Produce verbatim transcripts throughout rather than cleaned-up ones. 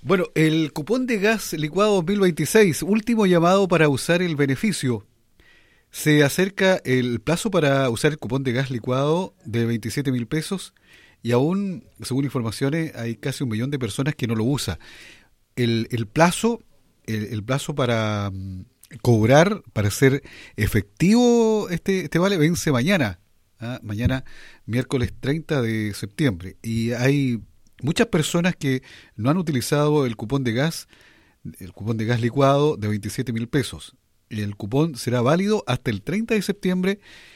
Bueno, el cupón de gas licuado dos mil veintiséis, último llamado para usar el beneficio. Se acerca el plazo para usar el cupón de gas licuado de veintisiete mil pesos y aún, según informaciones, hay casi un millón de personas que no lo usa. El, el plazo, el, el plazo para um, cobrar, para hacer efectivo este, este vale, vence mañana. ¿ah? Mañana, miércoles treinta de septiembre. Y hay muchas personas que no han utilizado el cupón de gas, el cupón de gas licuado de veintisiete mil pesos. El cupón será válido hasta el treinta de septiembre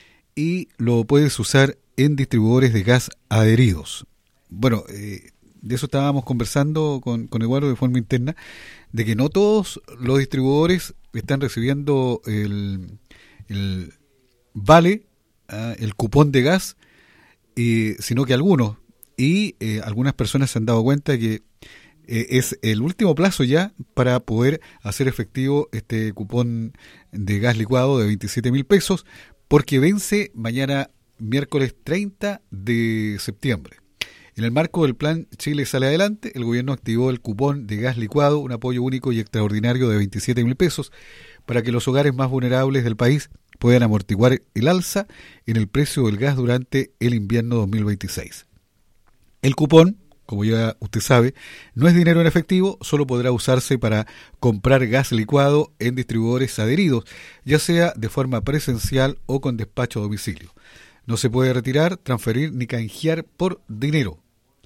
y lo puedes usar en distribuidores de gas adheridos. Bueno, eh, de eso estábamos conversando con, con Eduardo de forma interna, de que no todos los distribuidores están recibiendo el, el vale, uh, el cupón de gas, eh, sino que algunos. Y eh, algunas personas se han dado cuenta que eh, es el último plazo ya para poder hacer efectivo este cupón de gas licuado de veintisiete mil pesos, porque vence mañana miércoles treinta de septiembre. En el marco del plan Chile Sale Adelante, el gobierno activó el cupón de gas licuado, un apoyo único y extraordinario de veintisiete mil pesos, para que los hogares más vulnerables del país puedan amortiguar el alza en el precio del gas durante el invierno dos mil veintiséis. El cupón, como ya usted sabe, no es dinero en efectivo, solo podrá usarse para comprar gas licuado en distribuidores adheridos, ya sea de forma presencial o con despacho a domicilio. No se puede retirar, transferir ni canjear por dinero.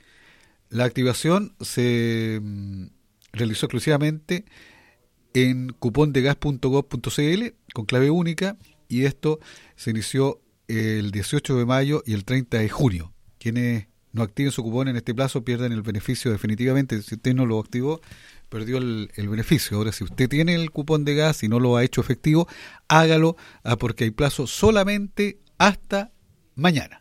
La activación se mm, realizó exclusivamente en cupondegas punto gov punto cl con clave única, y esto se inició el dieciocho de mayo y el treinta de junio. Quienes no activen su cupón en este plazo pierden el beneficio definitivamente. Si usted no lo activó, perdió el, el beneficio. Ahora, si usted tiene el cupón de gas y no lo ha hecho efectivo, hágalo, ah, porque hay plazo solamente hasta mañana.